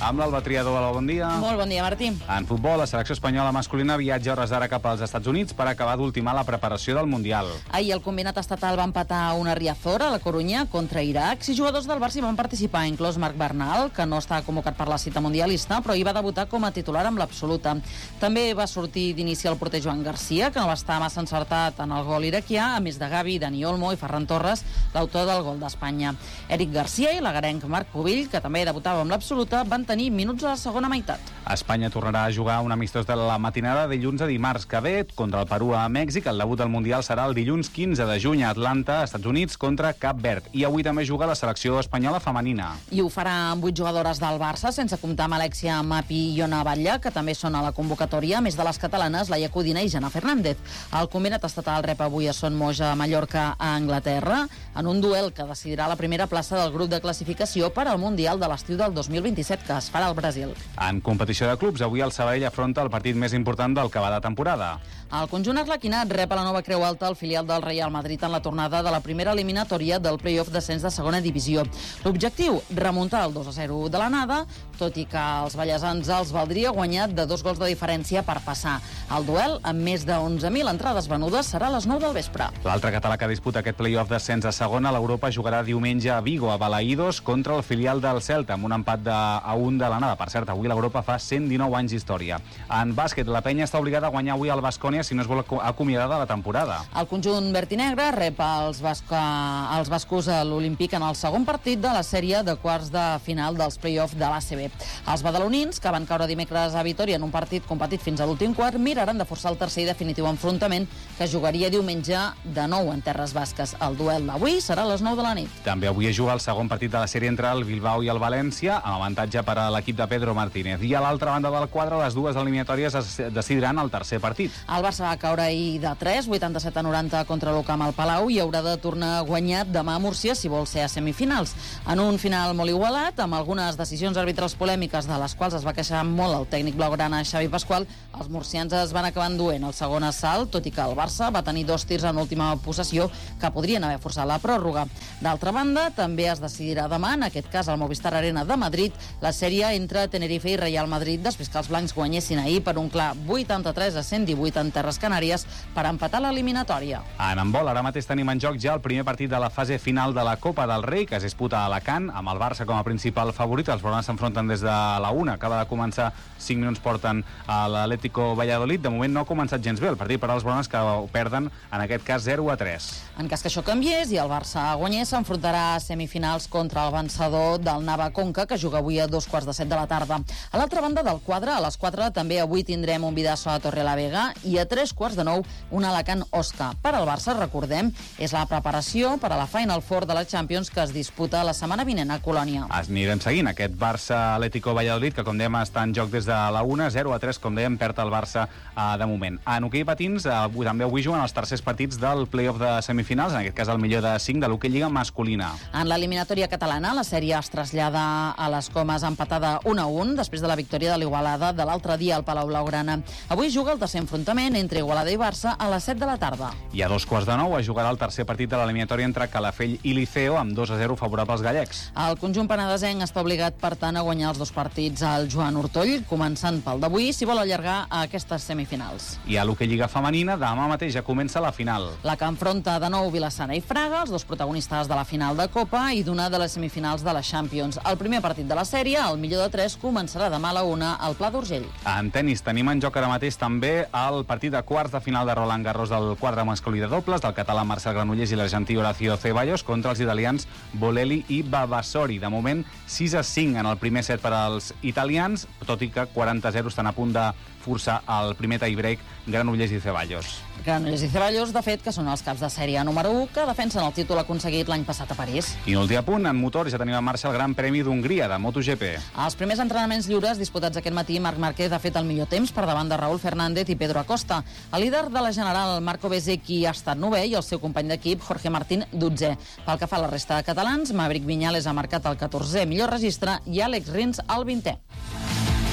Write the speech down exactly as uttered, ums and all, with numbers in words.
Amb l'Alba Triador, bon dia. Molt bon dia, Martí. En futbol, la selecció espanyola masculina viatja a hores d'ara cap als Estats Units per acabar d'ultimar la preparació del Mundial. Ahir el combinat estatal va empatar una Riazor a la Corunya contra Iraq. Sis jugadors del Barça hi van participar, inclòs Marc Bernal, que no està convocat per la cita mundialista, però hi va debutar com a titular amb l'absoluta. També va sortir d'inici el porter Joan Garcia, que no va estar massa encertat en el gol iraquià, a més de Gavi, Dani Olmo i Ferran Torres, l'autor del gol d'Espanya. Eric Garcia i l'agarenc Marc Pubill, que també debutava amb l'absoluta, van tenir minuts a la segona meitat. Espanya tornarà a jugar un amistós de la matinada dilluns a dimarts que ve contra el Perú a Mèxic. El debut del Mundial serà el dilluns quinze de juny a Atlanta, Estats Units, contra Cap Verd. I avui també juga la selecció espanyola femenina. I ho farà amb vuit jugadores del Barça, sense comptar amb Alexia Mapi i Iona Batlle, que també són a la convocatòria, a més de les catalanes, Laia Codina i Jana Fernández. El combinat estatal rep avui a Son Moja a Mallorca a Anglaterra, en un duel que decidirà la primera plaça del grup de classificació per al Mundial de l'estiu del dos mil vint-i-set, que es farà al Brasil. En competició de clubs, avui el Sabadell afronta el partit més important del que va de temporada. El conjunt arlequinat rep a la nova Creu Alta el filial del Real Madrid en la tornada de la primera eliminatòria del play-off d'ascens de segona divisió. L'objectiu, remuntar el dos a zero de l'anada, tot i que els ballesans els valdria guanyar de dos gols de diferència per passar. El duel, amb més de onze mil entrades venudes, serà a les nou del vespre. L'altre català que disputa aquest play-off d'ascens a segona, l'Europa, jugarà diumenge a Vigo, a Balaïdos, contra el filial del Celta, amb un empat de a un de l'anada. Per cert, avui l'Europa fa cent dinou anys d'història. En bàsquet, la penya està obligada a guanyar avui al Baskonia si no es vol acomiadar de la temporada. El conjunt verd i negre rep els, basca... els bascos a l'Olímpic en el segon partit de la sèrie de quarts de final dels play-off de l'A C B. Els badalonins, que van caure dimecres a Vitòria en un partit competit fins a l'últim quart, miraran de forçar el tercer i definitiu enfrontament que jugaria diumenge de nou en terres basques. El duel d'avui serà a les nou de la nit. També avui es juga el segon partit de la sèrie entre el Bilbao i el València, amb avantatge per a l'equip de Pedro Martínez. I a l'altra banda del quadre, les dues eliminatòries es decidiran el tercer partit. El Barça va caure ahir de tres, vuitanta-set a noranta contra l'Ocam al Palau, i haurà de tornar a guanyar demà a Múrcia si vol ser a semifinals. En un final molt igualat, amb algunes decisions arbitrals polèmiques de les quals es va queixar molt el tècnic blaugrana Xavi Pasqual, els murcians es van acabar enduent el segon assalt, tot i que el Barça va tenir dos tirs en última possessió que podrien haver forçat la pròrroga. D'altra banda, també es decidirà demà, en aquest cas al Movistar Arena de Madrid, la sèrie entre Tenerife i Real Madrid, després que els blancs guanyessin ahir per un clar vuitanta-tres a cent divuit en terres canàries per empatar l'eliminatòria. En handbol, ara mateix tenim en joc ja el primer partit de la fase final de la Copa del Rei, que es disputa a Alacant, amb el Barça com a principal favorit. Els blaugranes s'enfronten des de la una. Acaba de començar, cinc minuts porten a l'Atlético Valladolid. De moment no ha començat gens bé el partit per als blaugranes, que ho perden, en aquest cas, zero a tres. En cas que això canviés i el Barça guanyés, s'enfrontarà a semifinals contra el vencedor del Nava Conca, que juga avui a dos quarts de set de la tarda. A l'altra banda del quadre, a les quatre, també avui tindrem un Vidaso a Torrelavega i a tres quarts de nou un Alacant-Osca. Per al Barça, recordem, és la preparació per a la Final Four de la Champions que es disputa la setmana vinent a Colònia. Anirem seguint aquest Barça-Atlético Valladolid, que com dèiem està en joc des de la una, zero a tres, com dèiem, perd el Barça eh, de moment. En hoquei patins, eh, també avui juguen els tercers partits del play-off de semifinals, en aquest cas el millor de cinc de l'hoquei lliga masculina. En l'eliminatòria catalana, la sèrie es trasllada a les Comes empatada un a un, després de la victòria de l'Igualada de l'altre dia al Palau Blaugrana. Avui juga el tercer enfrontament entre Igualada i Barça a les set de la tarda. I a dos quarts de nou es jugarà el tercer partit de l'eliminatòria entre Calafell i Liceo, amb dos a zero favorable als gallecs. El conjunt penedesenc està obligat, per tant, a guanyar els dos partits al Joan Ortoll, començant pel d'avui, si vol allargar a aquestes semifinals. I a l'hoquei lliga femenina, demà mateix ja comença la final. La que enfronta de nou Vilassana i Fraga, els dos protagonistes de la final de Copa i d'una de les semifinals de la Champions. El primer partit de la sèrie, el millor de tres, començarà demà a la una al Pla d'Urgell. En tenis tenim en joc ara mateix també el partit de quarts de final de Roland Garros del quadre masculí de dobles, del català Marcel Granollers i l'argentí Horacio Ceballos contra els italians Bolelli i Vavasori. De moment, sis a cinc en el primer set per als italians, tot i que quaranta a zero estan a punt de forçar el primer tie-break Granollers i Ceballos. Granollers i Ceballos, de fet, que són els caps de sèrie número u, que defensen el títol aconseguit l'any passat a París. I un últim punt, en motor ja tenim en marxa el Gran Premi d'Hongria de MotoGP. Els primers entrenaments lliures disputats aquest matí, Marc Márquez ha fet el millor temps per davant de Raúl Fernández i Pedro Acosta. El líder de la general, Marco Bezzecchi, ha estat novè i el seu company d'equip, Jorge Martín, dotzè. Pel que fa a la resta de catalans, Maverick Viñales ha marcat el catorzè millor registre i Àlex Rins el vintè.